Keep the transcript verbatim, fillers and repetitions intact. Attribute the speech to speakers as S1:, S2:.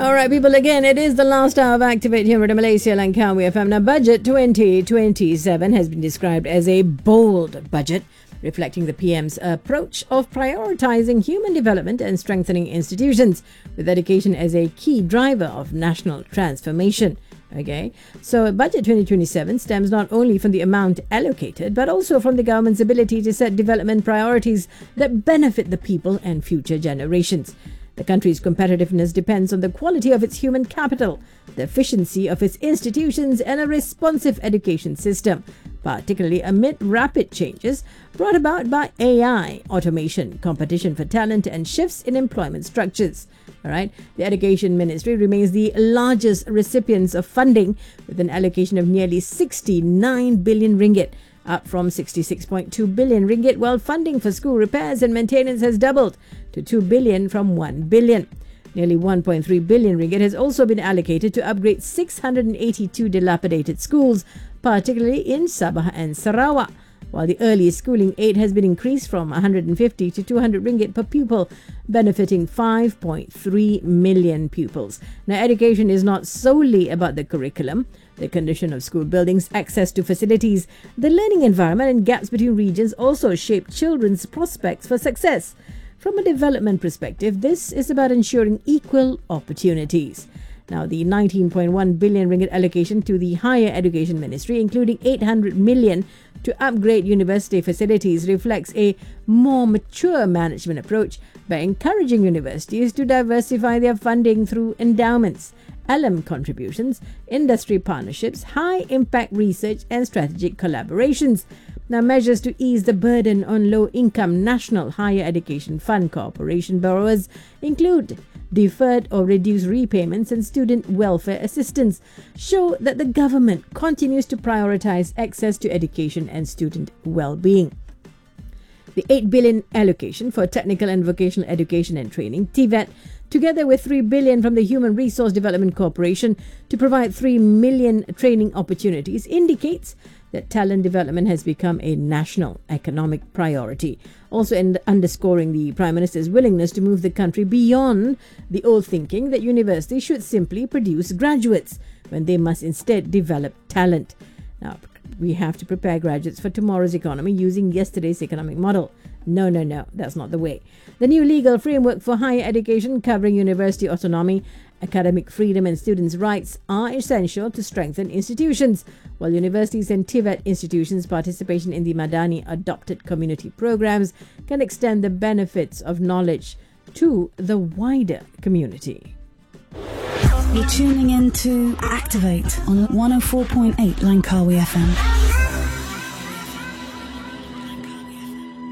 S1: All right, people, again, it is the last hour of Activate here at Malaysia Langkawi F M. Now, Budget twenty twenty-seven has been described as a bold budget, reflecting the P M's approach of prioritizing human development and strengthening institutions, with education as a key driver of national transformation. Okay, so Budget twenty twenty-seven stems not only from the amount allocated, but also from the government's ability to set development priorities that benefit the people and future generations. The country's competitiveness depends on the quality of its human capital, the efficiency of its institutions, and a responsive education system, particularly amid rapid changes brought about by A I, automation, competition for talent, and shifts in employment structures. All right. The Education Ministry remains the largest recipients of funding, with an allocation of nearly sixty-nine billion ringgit, up from sixty-six point two billion ringgit, while funding for school repairs and maintenance has doubled to two billion from one billion. Nearly one point three billion ringgit has also been allocated to upgrade six hundred eighty-two dilapidated schools, particularly in Sabah and Sarawak, while the early schooling aid has been increased from one hundred fifty to two hundred ringgit per pupil, benefiting five point three million pupils. Now, education is not solely about the curriculum. The condition of school buildings, access to facilities, the learning environment, and gaps between regions also shape children's prospects for success. From a development perspective, this is about ensuring equal opportunities. Now, the nineteen point one billion ringgit allocation to the Higher Education Ministry, including eight hundred million to upgrade university facilities, reflects a more mature management approach by encouraging universities to diversify their funding through endowments, alum contributions, industry partnerships, high-impact research, and strategic collaborations. Now, measures to ease the burden on low-income National Higher Education Fund Corporation borrowers include deferred or reduced repayments and student welfare assistance, show that the government continues to prioritize access to education and student well-being. The eight billion allocation for technical and vocational education and training, T V E T, together with three billion from the Human Resource Development Corporation to provide three million training opportunities, indicates that talent development has become a national economic priority, also in underscoring the Prime Minister's willingness to move the country beyond the old thinking that universities should simply produce graduates when they must instead develop talent. Now, we have to prepare graduates for tomorrow's economy using yesterday's economic model. No, no, no, that's not the way. The new legal framework for higher education, covering university autonomy, academic freedom, and students' rights, are essential to strengthen institutions, while universities and T V E T institutions' participation in the Madani adopted community programs can extend the benefits of knowledge to the wider community.
S2: You're tuning in to Activate on one oh four point eight Langkawi F M.